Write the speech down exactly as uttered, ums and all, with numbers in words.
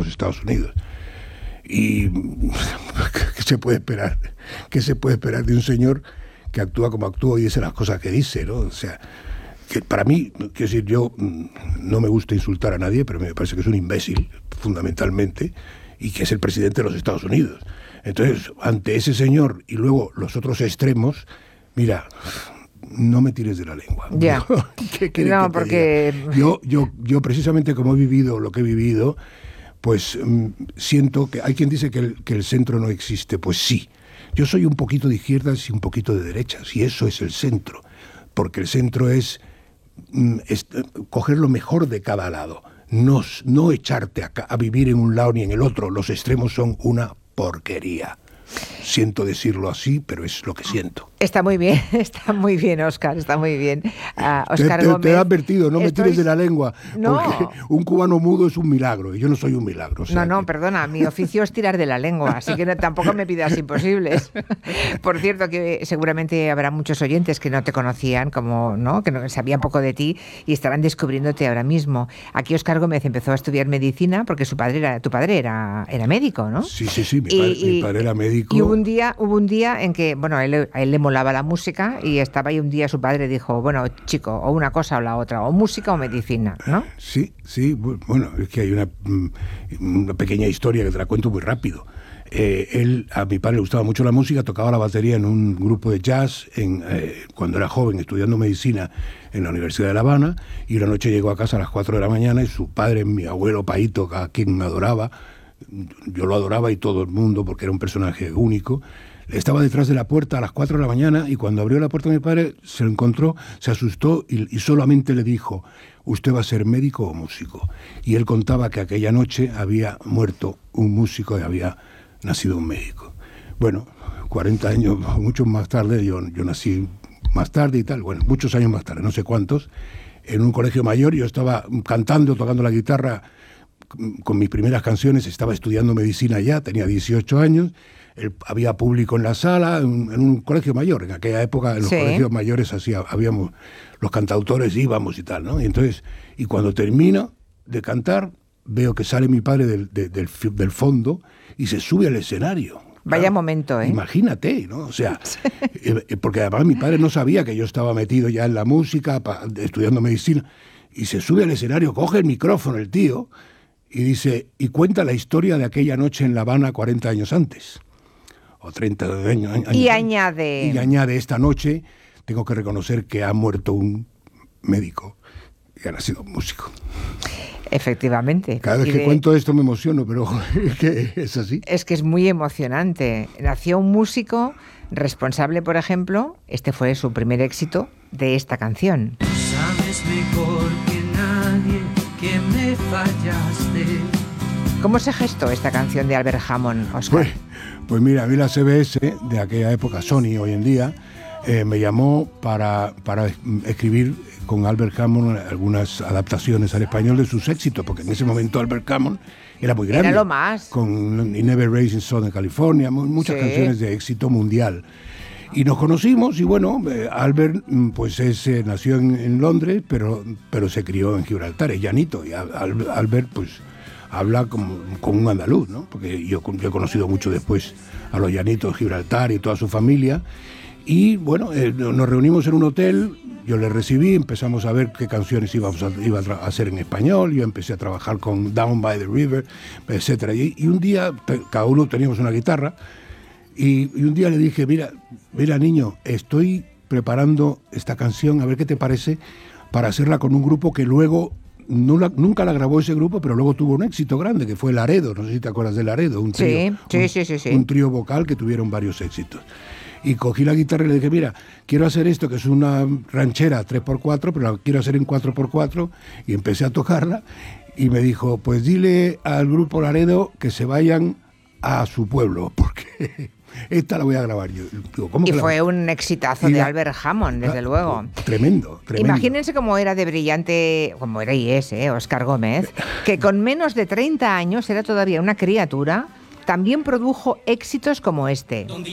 los Estados Unidos. Y ¿qué se puede esperar? ¿Qué se puede esperar de un señor que actúa como actúa y dice las cosas que dice, ¿no? O sea, que para mí, quiero decir, yo no me gusta insultar a nadie, pero me parece que es un imbécil, fundamentalmente, y que es el presidente de los Estados Unidos. Entonces, ante ese señor y luego los otros extremos, mira, no me tires de la lengua. Ya. ¿Qué quieres no, que te porque... diga? Yo, yo, yo, precisamente como he vivido lo que he vivido, pues mmm, siento que hay quien dice que el, que el centro no existe. Pues sí. Yo soy un poquito de izquierdas y un poquito de derechas, y eso es el centro. Porque el centro es, mmm, es coger lo mejor de cada lado. No, no echarte a, a vivir en un lado ni en el otro. Los extremos son una porquería. Siento decirlo así, pero es lo que siento. Está muy bien, está muy bien, Óscar, está muy bien. Uh, Óscar te, te, Gómez, te he advertido, no me estoy... tires de la lengua, no. porque un cubano mudo es un milagro, y yo no soy un milagro. O sea no, no, que... perdona, mi oficio es tirar de la lengua, así que no, tampoco me pidas imposibles. Por cierto, que seguramente habrá muchos oyentes que no te conocían, como no, que no sabían poco de ti y estarán descubriéndote ahora mismo. Aquí Óscar Gómez empezó a estudiar medicina porque su padre era, tu padre era, era médico, ¿no? Sí, sí, sí, mi, y, padre, y, mi padre era médico. Y hubo un día, hubo un día en que, bueno, a él, a él le molaba la música y estaba ahí un día su padre dijo, bueno, chico, o una cosa o la otra, o música o medicina, ¿no? Sí, sí, bueno, es que hay una, una pequeña historia que te la cuento muy rápido. Eh, él, a mi padre le gustaba mucho la música, tocaba la batería en un grupo de jazz en, eh, cuando era joven, estudiando medicina en la Universidad de La Habana, y una noche llegó a casa a las cuatro de la mañana y su padre, mi abuelo Paito, a quien me adoraba, yo lo adoraba y todo el mundo porque era un personaje único, estaba detrás de la puerta a las cuatro de la mañana y cuando abrió la puerta mi padre se lo encontró, se asustó y, y solamente le dijo, ¿usted va a ser médico o músico? Y él contaba que aquella noche había muerto un músico y había nacido un médico. Bueno, cuarenta años, muchos más tarde, yo, yo nací más tarde y tal, bueno, muchos años más tarde, no sé cuántos, en un colegio mayor yo estaba cantando, tocando la guitarra con mis primeras canciones, estaba estudiando medicina ya, tenía dieciocho años, el, había público en la sala, en, en un colegio mayor, en aquella época en los sí. colegios mayores hacía, habíamos, los cantautores íbamos y tal, ¿no? Y entonces, y cuando termino de cantar, veo que sale mi padre del, del, del, del fondo y se sube al escenario. Vaya claro, momento, ¿eh? Imagínate, ¿no? O sea, eh, porque además mi padre no sabía que yo estaba metido ya en la música, pa, estudiando medicina, y se sube al escenario, coge el micrófono el tío, y dice, y cuenta la historia de aquella noche en La Habana cuarenta años antes, o treinta años, años y antes. añade... Y añade, esta noche tengo que reconocer que ha muerto un médico y ha nacido un músico. Efectivamente. Cada vez y que de... cuento esto me emociono, pero es que es así. Es que es muy emocionante. Nació un músico responsable, por ejemplo, este fue su primer éxito de esta canción. Sabes mejor que nadie que me fallaste. ¿Cómo se gestó esta canción de Albert Hammond, Óscar? Pues, pues mira, a mí la C B S de aquella época, Sony hoy en día, eh, me llamó para, para escribir con Albert Hammond algunas adaptaciones al español de sus éxitos, porque en ese momento Albert Hammond era muy grande. Era lo más. Con Never Raised in Southern California, muchas sí. canciones de éxito mundial. Y nos conocimos y bueno, eh, Albert pues es, eh, nació en, en Londres, pero, pero se crió en Gibraltar, es llanito, y Al, Albert pues habla como, como un andaluz, ¿no? Porque yo, yo he conocido mucho después a los llanitos de Gibraltar y toda su familia. Y bueno, eh, nos reunimos en un hotel, yo le recibí, empezamos a ver qué canciones íbamos a, iba a hacer en español, yo empecé a trabajar con Down by the River, etcétera. Y, y un día, cada uno teníamos una guitarra, y, y un día le dije, mira, mira niño, estoy preparando esta canción, a ver qué te parece, para hacerla con un grupo que luego, no la, nunca la grabó ese grupo, pero luego tuvo un éxito grande, que fue Laredo, no sé si te acuerdas de Laredo, un trío, sí, sí, un, sí, sí, sí. un trío vocal que tuvieron varios éxitos. Y cogí la guitarra y le dije, mira, quiero hacer esto, que es una ranchera tres por cuatro, pero la quiero hacer en cuatro por cuatro, y empecé a tocarla, y me dijo, pues dile al grupo Laredo que se vayan a su pueblo, porque esta la voy a grabar yo. Digo, ¿cómo y que fue la... un exitazo y de la... Albert Hammond, desde ah, luego. Tremendo, tremendo. Imagínense cómo era de brillante, como era y es, ¿eh? Óscar Gómez, que con menos de treinta años era todavía una criatura. También produjo éxitos como este. Donde